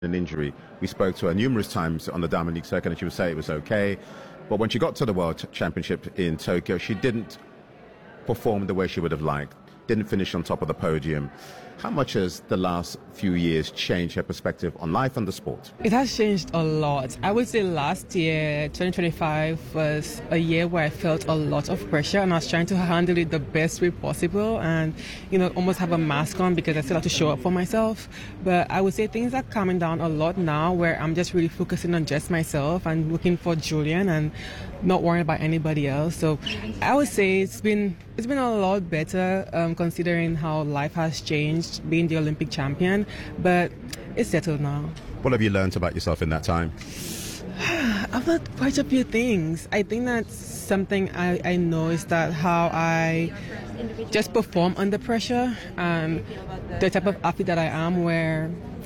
an injury. We spoke to her numerous times on the Diamond League circuit and she would say it was okay. But when she got to the World Championship in Tokyo, she didn't perform the way she would have liked, didn't finish on top of the podium. How much has the last few years changed her perspective on life and the sport? It has changed a lot. I would say last year, 2025, was a year where I felt a lot of pressure and I was trying to handle it the best way possible and, almost have a mask on because I still have to show up for myself. But I would say things are calming down a lot now where I'm just really focusing on just myself and looking for Julian and not worrying about anybody else. So I would say it's been a lot better considering how life has changed, being the Olympic champion, but it's settled now. What have you learned about yourself in that time? I've learned quite a few things. I think that's something I know is that how I just perform under pressure and the type of athlete that I am where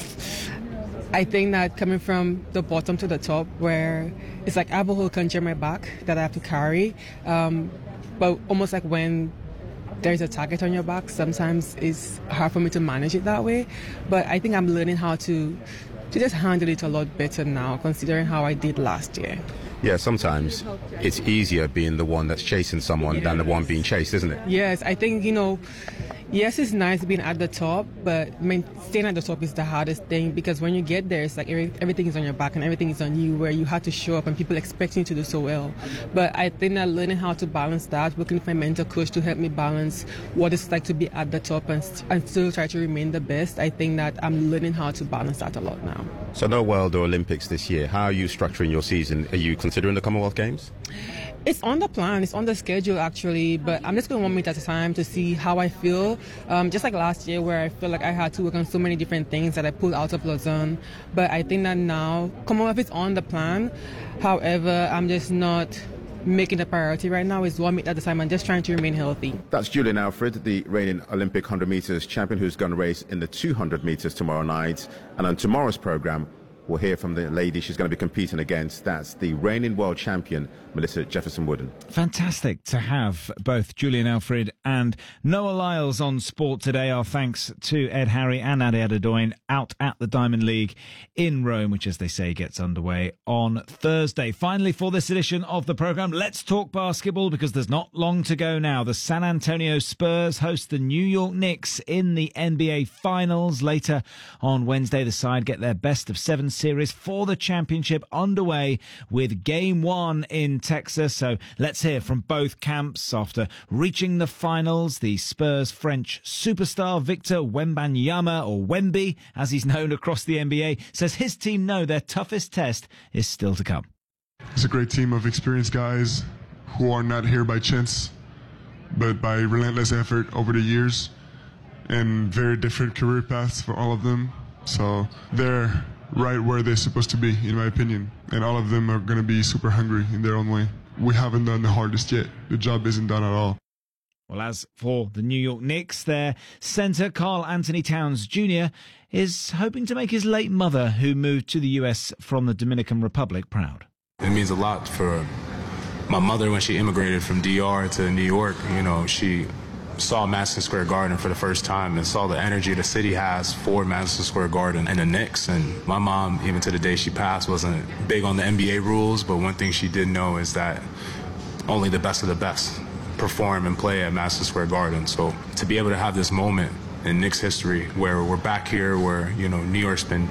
I think that coming from the bottom to the top where it's like I have a whole country on my back that I have to carry, but almost like when there's a target on your back, sometimes it's hard for me to manage it that way. But I think I'm learning how to just handle it a lot better now, considering how I did last year. Yeah, sometimes it's easier being the one that's chasing someone than the one being chased, isn't it? Yes, I think, yes, it's nice being at the top, but staying at the top is the hardest thing because when you get there, it's like everything is on your back and everything is on you where you have to show up and people expect you to do so well. But I think that learning how to balance that, working with my mentor coach to help me balance what it's like to be at the top and still try to remain the best, I think that I'm learning how to balance that a lot now. So no World or Olympics this year. How are you structuring your season? Are you considering the Commonwealth Games? It's on the plan, it's on the schedule actually, but I'm just going 1 minute at a time to see how I feel. Just like last year where I feel like I had to work on so many different things that I pulled out of Lausanne. But I think that now, Commonwealth is on the plan. However, I'm just not making a priority right now. It's 1 minute at a time and just trying to remain healthy. That's Julian Alfred, the reigning Olympic 100 meters champion who's going to race in the 200 meters tomorrow night. And on tomorrow's program, we'll hear from the lady she's going to be competing against. That's the reigning world champion, Melissa Jefferson-Wooden. Fantastic to have both Julian Alfred and Noah Lyles on Sport today. Our thanks to Ed Harry and Ade Adedoyin out at the Diamond League in Rome, which, as they say, gets underway on Thursday. Finally, for this edition of the programme, let's talk basketball because there's not long to go now. The San Antonio Spurs host the New York Knicks in the NBA Finals. Later on Wednesday, the side get their best-of-7 series for the championship underway with Game 1 in Texas. So let's hear from both camps. After reaching the finals, the Spurs French superstar Victor Wembanyama, or Wemby as he's known across the NBA, says his team know their toughest test is still to come. It's a great team of experienced guys who are not here by chance, but by relentless effort over the years and very different career paths for all of them. So they're right where they're supposed to be, in my opinion. And all of them are going to be super hungry in their own way. We haven't done the hardest yet. The job isn't done at all. Well, as for the New York Knicks, their centre, Karl Anthony Towns Jr., is hoping to make his late mother, who moved to the US from the Dominican Republic, proud. It means a lot for my mother when she immigrated from DR to New York. She saw Madison Square Garden for the first time and saw the energy the city has for Madison Square Garden and the Knicks. And my mom, even to the day she passed, wasn't big on the NBA rules, but one thing she did know is that only the best of the best perform and play at Madison Square Garden. So to be able to have this moment in Knicks history where we're back here, where, New York's been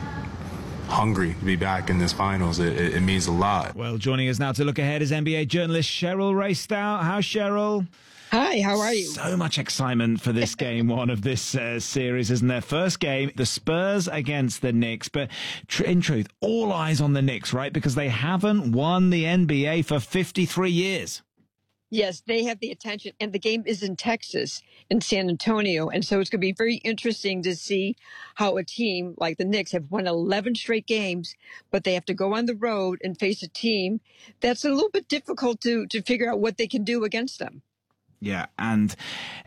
hungry to be back in this finals, it means a lot. Well, joining us now to look ahead is NBA journalist Cheryl Raystout. How's Cheryl? Hi, how are you? So much excitement for this game one of this series, isn't there? First game, the Spurs against the Knicks. But in truth, all eyes on the Knicks, right? Because they haven't won the NBA for 53 years. Yes, they have the attention. And the game is in Texas, in San Antonio. And so it's going to be very interesting to see how a team like the Knicks have won 11 straight games, but they have to go on the road and face a team that's a little bit difficult to figure out what they can do against them. Yeah, and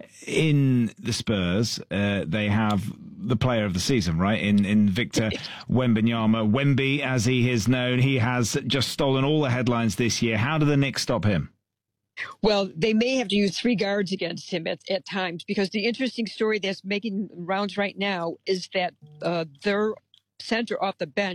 in the Spurs, they have the player of the season, right? In Victor Wembanyama. Wemby, as he is known, he has just stolen all the headlines this year. How do the Knicks stop him? Well, they may have to use 3 guards against him at times, because the interesting story that's making rounds right now is that their center off the bench